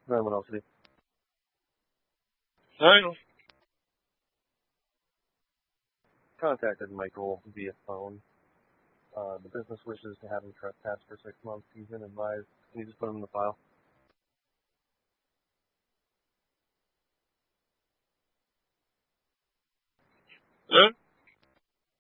Anyone else? Alright. Contacted Michael via phone. The business wishes to have him trespass for 6 months. He's been advised. Can you just put him in the file? Alright.